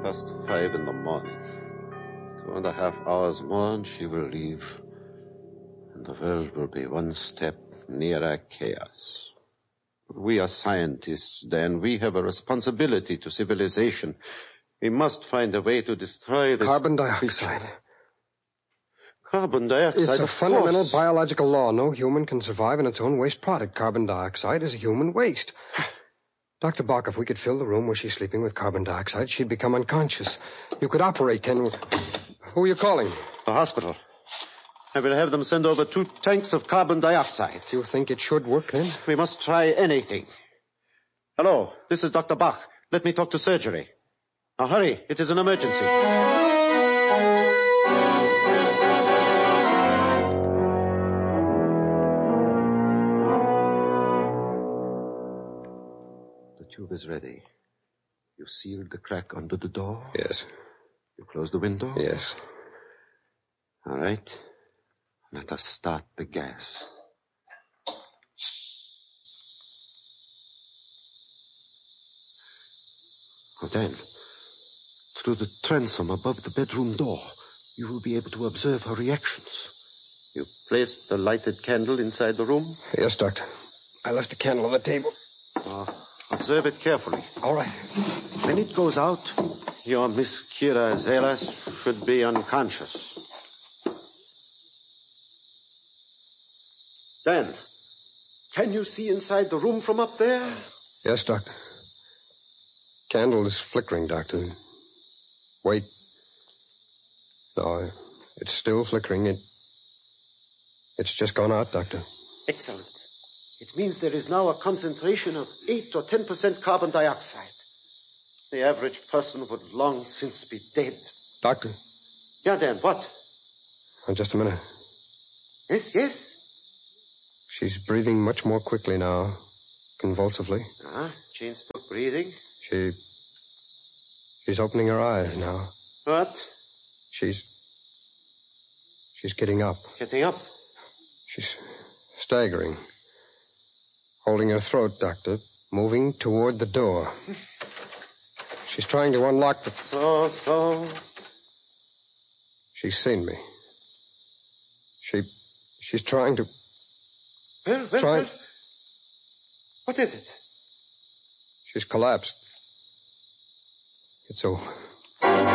5:30 in the morning. 2.5 hours more and she will leave. And the world will be one step nearer chaos. We are scientists, Dan. We have a responsibility to civilization. We must find a way to destroy this... Carbon dioxide. Carbon dioxide, It's a fundamental biological law. No human can survive in its own waste product. Carbon dioxide is a human waste. Dr. Bach, if we could fill the room where she's sleeping with carbon dioxide, she'd become unconscious. You could operate, Ken. Who are you calling? The hospital. I will have them send over 2 tanks of carbon dioxide. Do you think it should work, then? We must try anything. Hello, this is Dr. Bach. Let me talk to surgery. Now hurry, it is an emergency. The tube is ready. You sealed the crack under the door? Yes. You closed the window? Yes. All right. Let us start the gas. Oh, then, through the transom above the bedroom door, you will be able to observe her reactions. You placed the lighted candle inside the room? Yes, Doctor. I left the candle on the table. Observe it carefully. All right. When it goes out, your Miss Kira Zelas should be unconscious. Dan, can you see inside the room from up there? Yes, Doctor. Candle is flickering, Doctor. Wait. No, it's still flickering. It's just gone out, Doctor. Excellent. It means there is now a concentration of 8 or 10% carbon dioxide. The average person would long since be dead. Doctor. Yeah, Dan, what? Oh, just a minute. Yes? She's breathing much more quickly now, convulsively. Changed the breathing? She's opening her eyes now. What? She's getting up. Getting up? She's staggering. Holding her throat, Doctor. Moving toward the door. She's trying to unlock the... So? She's seen me. She's trying to... Well. What is it? She's collapsed. It's over.